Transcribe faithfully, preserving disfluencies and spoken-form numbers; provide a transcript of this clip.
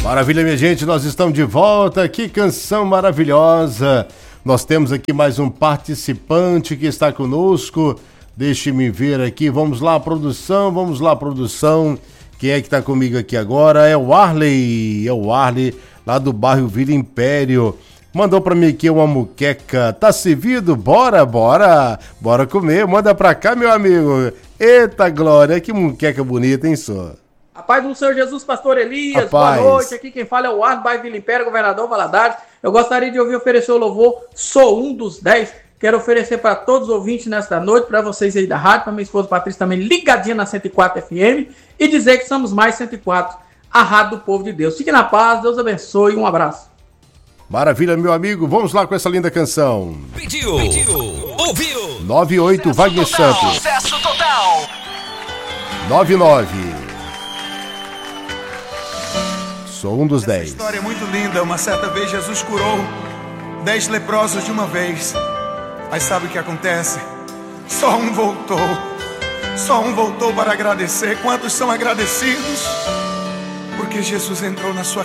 Maravilha, minha gente, nós estamos de volta. Que canção maravilhosa. Nós temos aqui mais um participante que está conosco. Deixe-me ver aqui. Vamos lá, produção. Vamos lá, produção. Quem é que está comigo aqui agora? É o Arley. É o Arley, lá do bairro Vila Império. Mandou pra mim aqui uma muqueca. Tá servido? Bora, bora. Bora comer. Manda pra cá, meu amigo. Eita, Glória. Que muqueca bonita, hein, só? A paz do Senhor Jesus, pastor Elias, Rapaz. Boa noite, aqui quem fala é o Arno, bairro Vila Império, governador Valadares. Eu gostaria de ouvir oferecer o louvor, sou um dos dez, quero oferecer para todos os ouvintes nesta noite, para vocês aí da rádio, para minha esposa Patrícia também ligadinha na cento e quatro F M, e dizer que somos mais cento e quatro, a rádio do povo de Deus. Fique na paz, Deus abençoe, um abraço. Maravilha, meu amigo, vamos lá com essa linda canção. Pediu, pediu, ouviu. nove e oito, Wagner Santos. Sucesso total. nove e nove. Sou um dos Essa dez. história é muito linda. Uma certa vez Jesus curou dez leprosos de uma vez. Mas sabe o que acontece? Só um voltou. Só um voltou para agradecer. Quantos são agradecidos? Porque Jesus entrou na sua